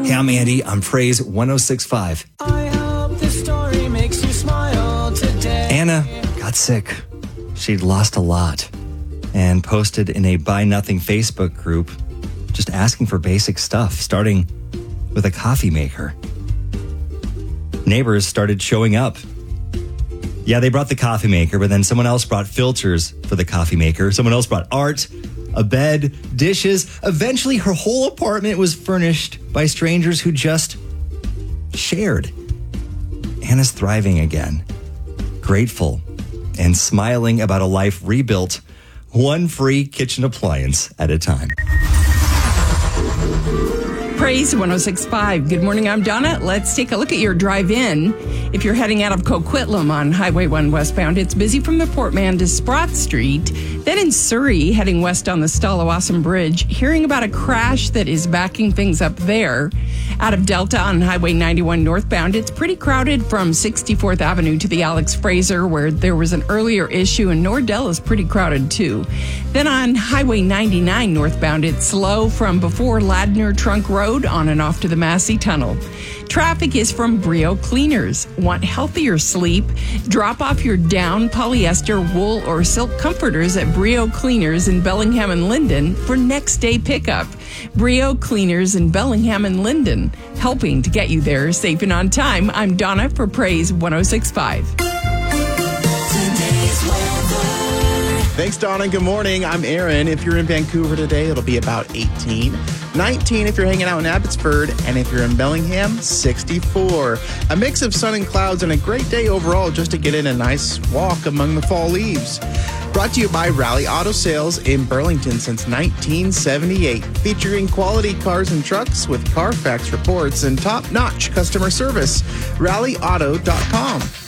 Hey, I'm Andy. I'm Praise 106.5. I hope this story makes you smile today. Anna got sick. She'd lost a lot and posted in a Buy Nothing Facebook group just asking for basic stuff, starting with a coffee maker. Neighbors started showing up. Yeah, they brought the coffee maker, but then someone else brought filters for the coffee maker. Someone else brought art, a bed, dishes. Eventually, her whole apartment was furnished by strangers who just shared. Anna's thriving again, grateful, and smiling about a life rebuilt, one free kitchen appliance at a time. Praise 106.5. Good morning, I'm Donna. Let's take a look at your drive-in. If you're heading out of Coquitlam on Highway 1 westbound, it's busy from the Port Mann to Sprott Street. Then in Surrey, heading west on the Stallawasam Bridge, hearing about a crash that is backing things up there. Out of Delta on Highway 91 northbound, it's pretty crowded from 64th Avenue to the Alex Fraser, where there was an earlier issue, and Nordell is pretty crowded too. Then on Highway 99 northbound, it's slow from before Ladner Trunk Road on and off to the Massey Tunnel. Traffic is from Brio Cleaners. Want healthier sleep? Drop off your down, polyester, wool, or silk comforters at Brio Cleaners in Bellingham and Linden for next day pickup. Brio Cleaners in Bellingham and Linden, helping to get you there safe and on time. I'm Donna for Praise 106.5. Thanks, Donna. Good morning. I'm Aaron. If you're in Vancouver today, it'll be about 18. 19 if you're hanging out in Abbotsford. And if you're in Bellingham, 64. A mix of sun and clouds and a great day overall just to get in a nice walk among the fall leaves. Brought to you by Rally Auto Sales in Burlington since 1978. Featuring quality cars and trucks with Carfax reports and top-notch customer service. RallyAuto.com.